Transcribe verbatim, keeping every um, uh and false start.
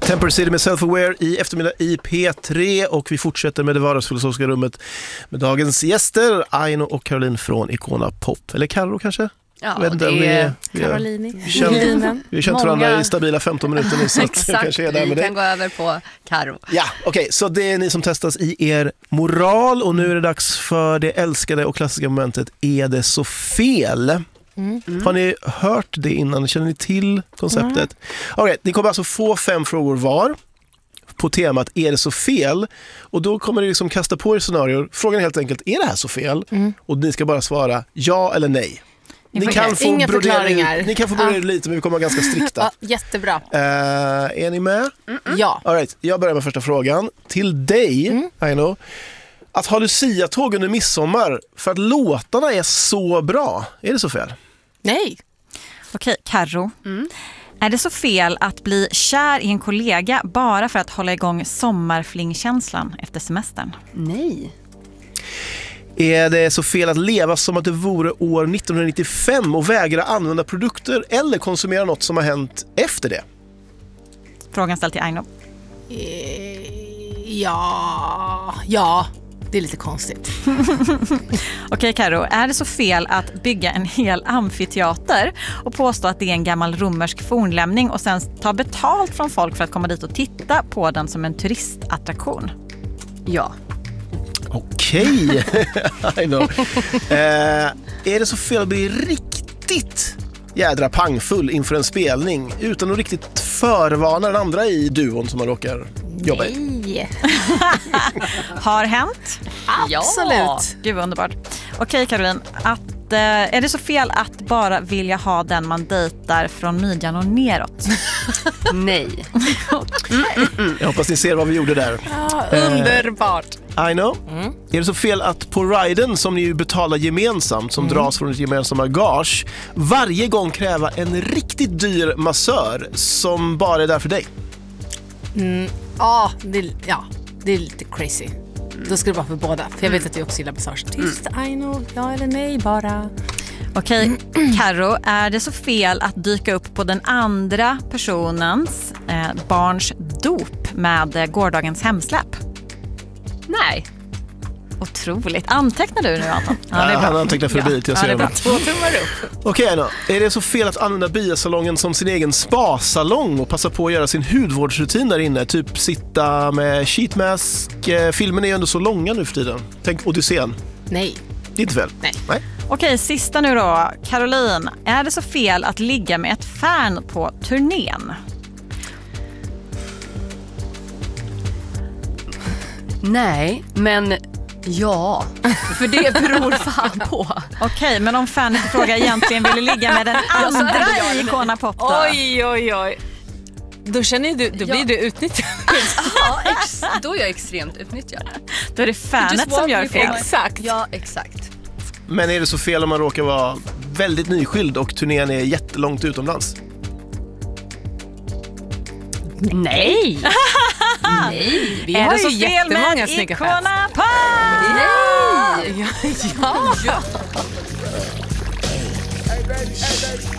Temporary City med Self-Aware i eftermiddag i P tre, och vi fortsätter med det vardagsfilosofiska rummet med dagens gäster Aino och Caroline från Icona Pop. Eller Karo kanske? Ja, vet inte, det vi, är vi Carolini. Vi har känt varandra i stabila femton minuter nu, så Exakt, att kanske är där med vi dig. kan gå över på Karo. Ja, okej, okay, så det är ni som testas i er moral, och nu är det dags för det älskade och klassiska momentet Är det så fel? Mm. Mm. Har ni hört det innan? Känner ni till konceptet? Mm. All right, ni kommer alltså få fem frågor var på temat Är det så fel? Och då kommer ni liksom kasta på er scenarier. Frågan är helt enkelt, är det här så fel? Mm. Och ni ska bara svara ja eller nej. Ni kan, få Inga förklaringar. Ni kan få brodera ja. lite, men vi kommer vara ganska strikta. Ja, jättebra. Uh, är ni med? Mm-mm. Ja. All right, jag börjar med första frågan. Till dig, mm. Aino. Att ha Lucia-tåg under midsommar för att låtarna är så bra. Är det så fel? Nej. Okej, Karo. Mm. Är det så fel att bli kär i en kollega bara för att hålla igång sommarflingkänslan efter semestern? Nej. Är det så fel att leva som att det vore år nittonhundranittiofem och vägra använda produkter eller konsumera något som har hänt efter det? Frågan ställd till Aino. Eh, ja, ja, det är lite konstigt. Okej, Karo, är det så fel att bygga en hel amfiteater och påstå att det är en gammal romersk fornlämning och sen ta betalt från folk för att komma dit och titta på den som en turistattraktion? Ja. Okej, I know. eh, är det så fel att bli riktigt jädra pangfull inför en spelning utan att riktigt förvarna den andra i duon som man råkar jobba i? Nej. Har hänt? Absolut. Ja. Gud vad underbart. Okej, Caroline, att, eh, är det så fel att bara vilja ha den man dejtar från midjan och neråt? Nej. Mm, mm, mm. Jag hoppas ni ser vad vi gjorde där. Ja, underbart. I know. Mm. Är det så fel att på riden som ni betalar gemensamt, som mm. dras från ett gemensamma gage, varje gång kräva en riktigt dyr massör som bara är där för dig? Mm. Ja, det, ja, det är lite crazy. Då ska det vara för båda. För jag vet att jag också gillar massage. Tyst, I know, ja eller nej bara. Okej, Karo, är det så fel att dyka upp på den andra personens eh, barns dop med eh, gårdagens hemsläpp? Nej. Otroligt. Antecknar du nu, Anton? Ja, det är bra. Han antecknar förbi till jag ser ja, det är det. Två tummar upp. Okej, okay, är det så fel att använda biosalongen som sin egen spa-salong och passa på att göra sin hudvårdsrutin där inne? Typ sitta med sheetmask. Filmen är ju ändå så långa nu för tiden. Tänk Odysseen. Nej. Det är inte fel. Nej. Nej. Okej, sista nu då. Caroline, är det så fel att ligga med ett fan på turnén? Nej, men ja, för det beror fan på. Okej, men om fanet i fråga egentligen ville ligga med den andra ja, i Icona Pop då? Oj, oj, oj. Då känner du, då blir ja. du utnyttjad. Ja, ex- då är jag extremt utnyttjad. Då är det fanet som gör fel. Exakt. Ja, exakt. Men är det så fel om man råkar vara väldigt nyskild och turnén är jättelångt utomlands? Nej. Nej, vi har ju jättemånga snygga fans. Icona Pop! Nej! Ja, ja. ja. Hey baby, hey baby.